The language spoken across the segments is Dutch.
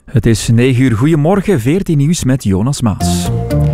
Het is 9 uur. Goedemorgen, 14 nieuws met Jonas Maas.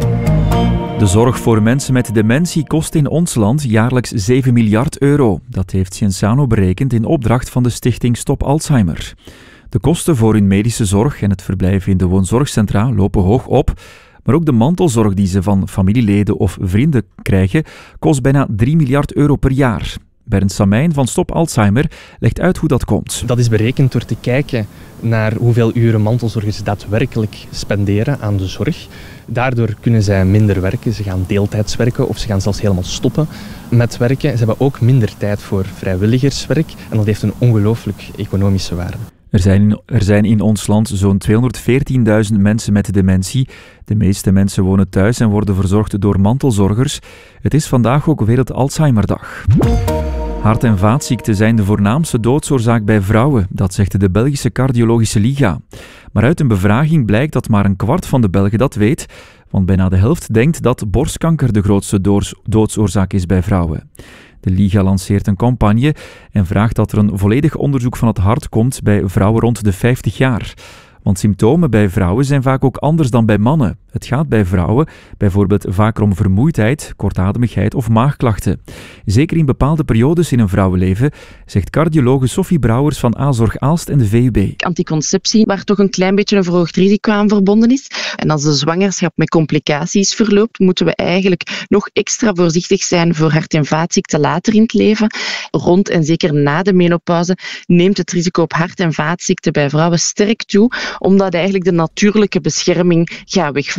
De zorg voor mensen met dementie kost in ons land jaarlijks 7 miljard euro. Dat heeft Cienzano berekend in opdracht van de stichting Stop Alzheimer. De kosten voor hun medische zorg en het verblijf in de woonzorgcentra lopen hoog op. Maar ook de mantelzorg die ze van familieleden of vrienden krijgen, kost bijna 3 miljard euro per jaar. Bernd Samijn van Stop Alzheimer legt uit hoe dat komt. Dat is berekend door te kijken naar hoeveel uren mantelzorgers daadwerkelijk spenderen aan de zorg. Daardoor kunnen zij minder werken, ze gaan deeltijds werken of ze gaan zelfs helemaal stoppen met werken. Ze hebben ook minder tijd voor vrijwilligerswerk en dat heeft een ongelooflijk economische waarde. Er zijn in ons land zo'n 214.000 mensen met dementie. De meeste mensen wonen thuis en worden verzorgd door mantelzorgers. Het is vandaag ook Wereld Alzheimerdag. Hart- en vaatziekten zijn de voornaamste doodsoorzaak bij vrouwen, dat zegt de Belgische Cardiologische Liga. Maar uit een bevraging blijkt dat maar een kwart van de Belgen dat weet, want bijna de helft denkt dat borstkanker de grootste doodsoorzaak is bij vrouwen. De Liga lanceert een campagne en vraagt dat er een volledig onderzoek van het hart komt bij vrouwen rond de 50 jaar. Want symptomen bij vrouwen zijn vaak ook anders dan bij mannen. Het gaat bij vrouwen bijvoorbeeld vaker om vermoeidheid, kortademigheid of maagklachten. Zeker in bepaalde periodes in een vrouwenleven, zegt cardiologe Sophie Brouwers van A-Zorg Aalst en de VUB. Anticonceptie, waar toch een klein beetje een verhoogd risico aan verbonden is. En als de zwangerschap met complicaties verloopt, moeten we eigenlijk nog extra voorzichtig zijn voor hart- en vaatziekten later in het leven. Rond en zeker na de menopauze neemt het risico op hart- en vaatziekten bij vrouwen sterk toe, omdat eigenlijk de natuurlijke bescherming gaat wegvallen.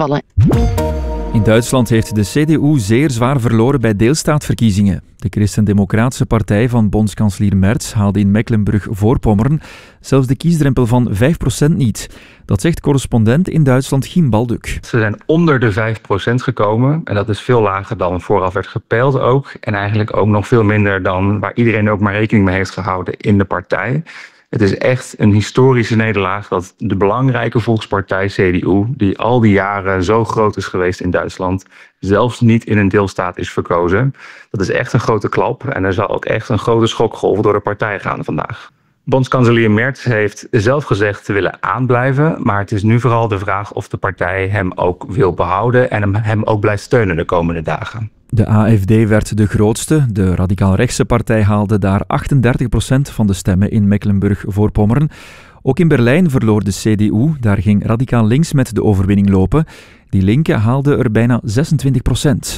In Duitsland heeft de CDU zeer zwaar verloren bij deelstaatverkiezingen. De Christen-Democratische Partij van bondskanselier Merz haalde in Mecklenburg-Voorpommern zelfs de kiesdrempel van 5% niet. Dat zegt correspondent in Duitsland Giem Balduk. Ze zijn onder de 5% gekomen en dat is veel lager dan vooraf werd gepeild ook. En eigenlijk ook nog veel minder dan waar iedereen ook maar rekening mee heeft gehouden in de partij. Het is echt een historische nederlaag dat de belangrijke volkspartij CDU, die al die jaren zo groot is geweest in Duitsland, zelfs niet in een deelstaat is verkozen. Dat is echt een grote klap en er zal ook echt een grote schokgolf door de partij gaan vandaag. Bondskanselier Merz heeft zelf gezegd te willen aanblijven, maar het is nu vooral de vraag of de partij hem ook wil behouden en hem ook blijft steunen de komende dagen. De AfD werd de grootste. De radicaal-rechtse partij haalde daar 38% van de stemmen in Mecklenburg-Voorpommern. Ook in Berlijn verloor de CDU. Daar ging radicaal links met de overwinning lopen. Die linken haalden er bijna 26%.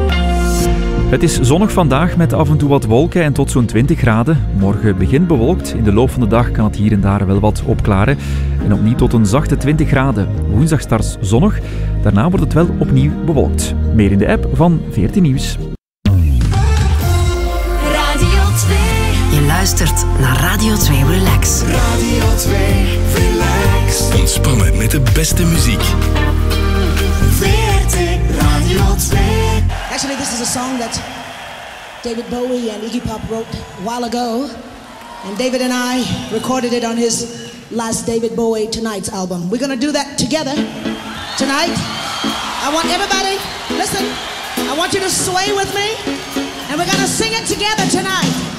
Het is zonnig vandaag met af en toe wat wolken en tot zo'n 20 graden. Morgen begint bewolkt. In de loop van de dag kan het hier en daar wel wat opklaren. En opnieuw tot een zachte 20 graden. Woensdag starts zonnig. Daarna wordt het wel opnieuw bewolkt. Meer in de app van 14 Nieuws. Radio 2. Je luistert naar Radio 2 Relax. Radio 2 Relax. Ontspannen met de beste muziek. VRT Radio 2. Actually, this is a song that David Bowie and Iggy Pop wrote a while ago. And David and I recorded it on his last David Bowie Tonight's album. We're going to do that together tonight. I want everybody, listen, I want you to sway with me. And we're going to sing it together tonight.